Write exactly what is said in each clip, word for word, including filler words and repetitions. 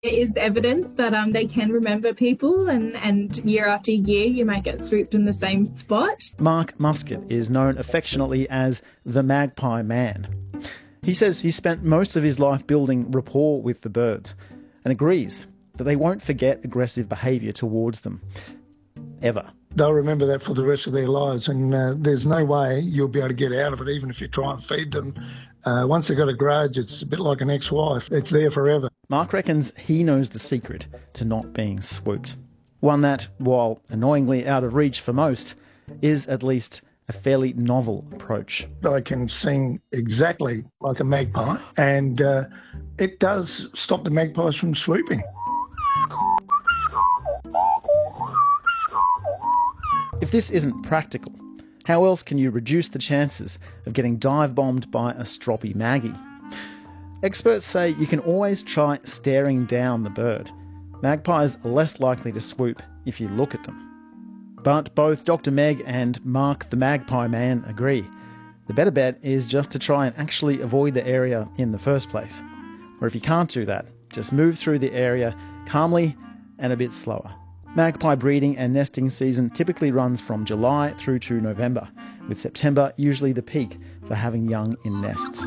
It is evidence that um, they can remember people, and, and year after year you might get swooped in the same spot. Mark Muscat is known affectionately as the Magpie Man. He says he spent most of his life building rapport with the birds and agrees that they won't forget aggressive behaviour towards them. Ever. They'll remember that for the rest of their lives, and uh, there's no way you'll be able to get out of it, even if you try and feed them. Uh, once they've got a grudge, it's a bit like an ex-wife. It's there forever. Mark reckons he knows the secret to not being swooped. One that, while annoyingly out of reach for most, is at least a fairly novel approach. I can sing exactly like a magpie, and uh, it does stop the magpies from swooping. If this isn't practical, how else can you reduce the chances of getting dive-bombed by a stroppy Maggie? Experts say you can always try staring down the bird. Magpies are less likely to swoop if you look at them. But both Doctor Meg and Mark the Magpie Man agree. The better bet is just to try and actually avoid the area in the first place. Or if you can't do that, just move through the area calmly and a bit slower. Magpie breeding and nesting season typically runs from July through to November, with September usually the peak for having young in nests.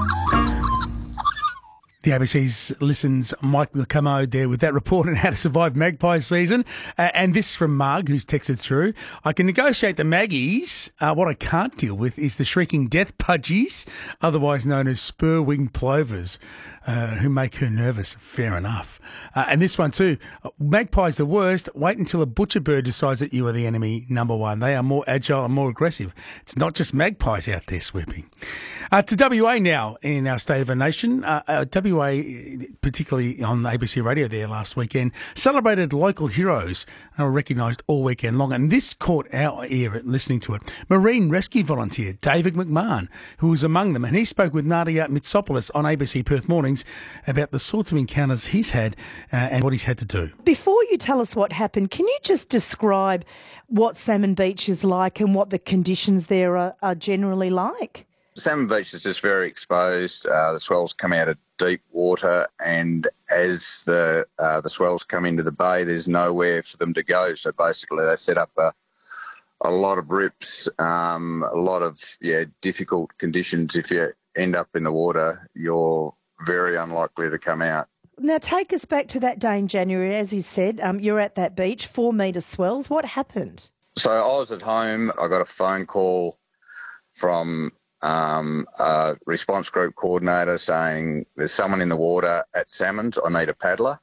The A B C's Listen's Mike Commode there with that report on how to survive magpie season. Uh, and this from Marg, who's texted through. I can negotiate the maggies. Uh, what I can't deal with is the shrieking death pudgies, otherwise known as spur-winged plovers, uh, who make her nervous. Fair enough. Uh, and this one too. Magpie's the worst. Wait until a butcher bird decides that you are the enemy number one. They are more agile and more aggressive. It's not just magpies out there swooping. Uh, to W A now in our State of the Nation. Uh, uh, W A, particularly on A B C Radio there last weekend, celebrated local heroes and were recognised all weekend long. And this caught our ear listening to it. Marine rescue volunteer David McMahon, who was among them, and he spoke with Nadia Mitsopoulos on A B C Perth Mornings about the sorts of encounters he's had uh, and what he's had to do. Before you tell us what happened, can you just describe what Salmon Beach is like and what the conditions there are, are generally like? Salmon Beach is just very exposed. Uh, the swells come out of deep water, and as the uh, the swells come into the bay, there's nowhere for them to go. So basically, they set up a a lot of rips, um, a lot of yeah difficult conditions. If you end up in the water, you're very unlikely to come out. Now, take us back to that day in January. As you said, um, you're at that beach, four metre swells. What happened? So I was at home. I got a phone call from um, a response group coordinator saying there's someone in the water at Salmons. I need a paddler.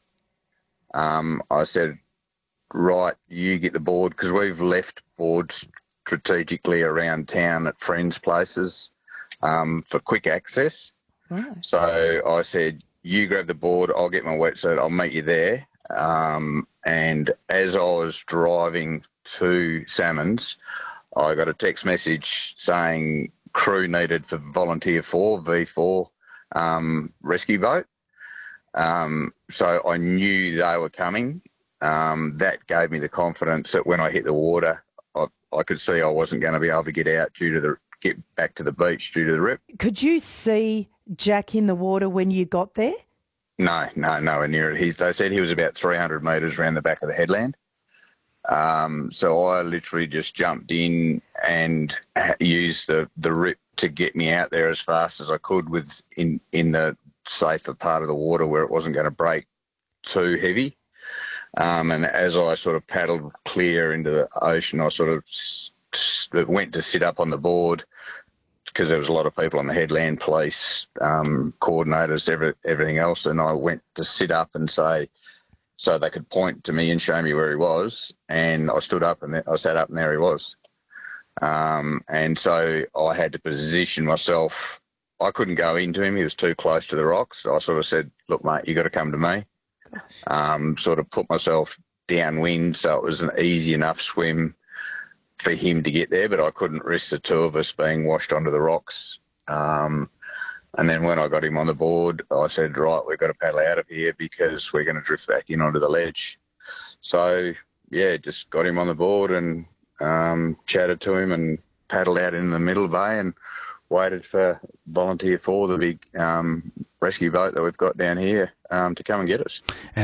Um, I said, right, you get the board, because we've left boards strategically around town at friends' places um, for quick access. Right. So I said, you grab the board, I'll get my wetsuit, I'll meet you there. Um, and as I was driving to Salmons, I got a text message saying crew needed for Volunteer four, V four um, rescue boat. Um, so I knew they were coming. Um, that gave me the confidence that when I hit the water, I, I could see I wasn't going to be able to get out due to the get back to the beach due to the rip. Could you see Jack in the water when you got there? No, no, nowhere near it. He, they said he was about three hundred metres around the back of the headland. Um, so I literally just jumped in and used the, the rip to get me out there as fast as I could with in, in the safer part of the water where it wasn't going to break too heavy. Um, and as I sort of paddled clear into the ocean, I sort of s- s- went to sit up on the board because there was a lot of people on the headland, police, um, coordinators, every, everything else. And I went to sit up and say, so they could point to me and show me where he was. And I stood up and I sat up and there he was. Um, and so I had to position myself. I couldn't go into him. He was too close to the rocks. So I sort of said, look, mate, you got to come to me. Um, sort of put myself downwind so it was an easy enough swim for him to get there, but I couldn't risk the two of us being washed onto the rocks. Um, and then when I got him on the board, I said, right, we've got to paddle out of here because we're going to drift back in onto the ledge. So, yeah, just got him on the board and um, chatted to him and paddled out in the middle bay and waited for Volunteer four, the big um, rescue boat that we've got down here um, to come and get us. And